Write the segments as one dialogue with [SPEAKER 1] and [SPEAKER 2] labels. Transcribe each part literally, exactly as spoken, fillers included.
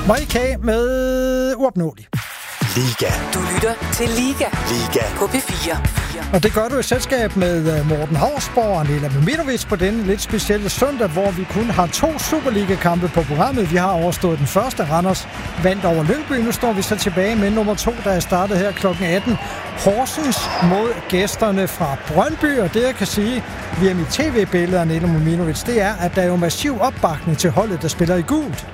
[SPEAKER 1] Marika med Uopnåelig.
[SPEAKER 2] Liga.
[SPEAKER 3] Du lytter til Liga.
[SPEAKER 2] Liga.
[SPEAKER 3] På P fire.
[SPEAKER 1] Og det gør du i selskab med Morten Hausborg og Nela Mamirovic på denne lidt specielle søndag, hvor vi kun har to Superliga-kampe på programmet. Vi har overstået den første. Randers vandt over Lyngby. Nu står vi så tilbage med nummer to, der er startet her klokken atten. Horsens mod gæsterne fra Brøndby, og det jeg kan sige via mit tv-billede af Nela Mamirovic, det er, at der er jo massiv opbakning til holdet, der spiller i gult.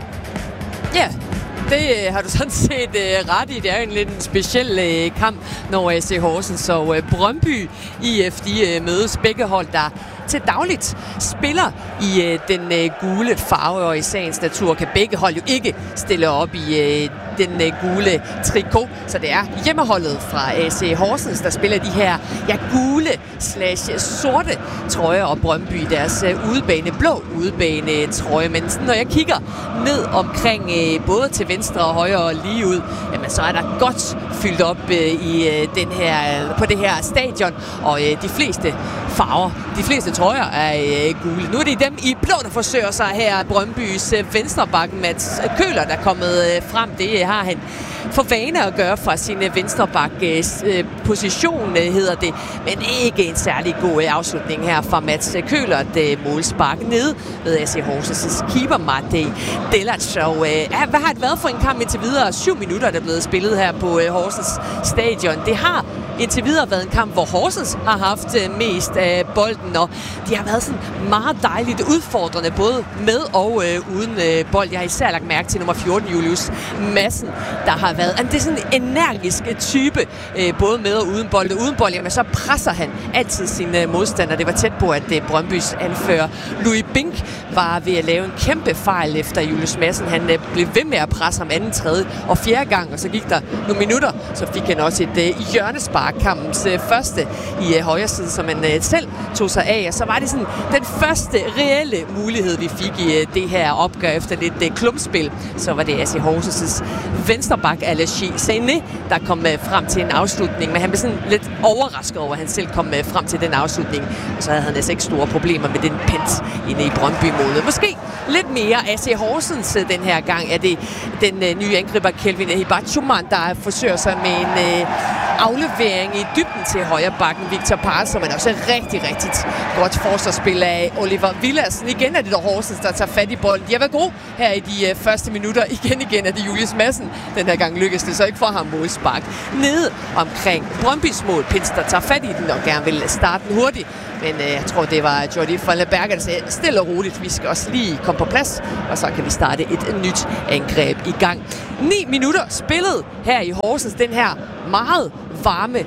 [SPEAKER 4] Ja, det øh, har du sådan set øh, ret i. Det er jo en lidt en speciel øh, kamp, når A C Horsens og øh, Brøndby I F de øh, mødes. Begge hold, der til dagligt spiller i øh, den øh, gule farve, og i sagens natur kan begge hold jo ikke stille op i øh, den øh, gule trikot. Så det er hjemmeholdet fra A C Horsens, der spiller de her ja, gule slash sorte trøjer, og Brøndby deres øh, udebane, blå udebane trøje. Men sådan, når jeg kigger ned omkring øh, både til venstre og højre og lige ud, jamen, så er der godt fyldt op øh, i øh, den her, øh, på det her stadion, og øh, de fleste farver, de fleste trøjer er øh, gule. Nu er det dem i blå, der forsøger sig her. Brøndbys øh, venstrebakken Mats Køhler, der er kommet øh, frem. Det har han for vane at gøre fra sin øh, venstrebakkes øh, position, øh, hedder det. Men ikke en særlig god øh, afslutning her fra Mats Køhler. Det målspark ned ved A C Horsens keeper Matej Delac. Og øh, hvad har det været for en kamp indtil videre? Syv minutter, der er blevet spillet her på øh, Horsens stadion. Det har indtil videre været en kamp, hvor Horsens har haft øh, mest af bolden, og de har været sådan meget dejligt udfordrende, både med og øh, uden øh, bold. Jeg har især lagt mærke til nummer fjorten, Julius Madsen, der har været, det er sådan en energisk type, øh, både med og uden bold. Og uden bold, jamen så presser han altid sine øh, modstandere. Det var tæt på, at øh, Brøndbys anfører Louis Bink var ved at lave en kæmpe fejl efter Julius Madsen. Han øh, blev ved med at presse ham anden, tredje og fjerde gang, og så gik der nogle minutter, så fik han også et øh, hjørnespark, kampens øh, første i øh, højre side, som man øh, selv tog sig af. Og så var det sådan den første reelle mulighed, vi fik i øh, det her opgør efter lidt øh, klumpspil. Så var det A C Horsens venstreback Alashi Sene, der kom øh, frem til en afslutning, men han blev sådan lidt overrasket over, at han selv kom øh, frem til den afslutning. Og så havde han altså ikke store problemer med den pent inde i Brøndby-målet. Måske lidt mere A C Horsens øh, den her gang er det den øh, nye angriber Kelvin Hibachuman, der forsøger sig med en øh, aflevering i dybden til højre bakken Victor Parson, men også rigtig, rigtig godt forsvarsspil af Oliver Villadsen. Igen er det der Horsens, der tager fat i bolden. De har været gode her i de uh, første minutter. Igen igen er det Julius Madsen. Den her gang lykkes det så ikke for ham målspark. Nede omkring Brøndbys mål. Pins, der tager fat i den og gerne vil starte den hurtigt. Men uh, jeg tror, det var Jordi van der Berg, der sagde stille og roligt. Vi skal også lige komme på plads, og så kan vi starte et nyt angreb i gang. Ni minutter spillet her i Horsens. Den her meget varme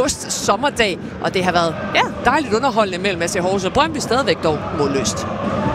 [SPEAKER 4] august-sommerdag, og det har været ja, dejligt underholdende mellem A C Horsens og Brøndby, stadigvæk dog målløst.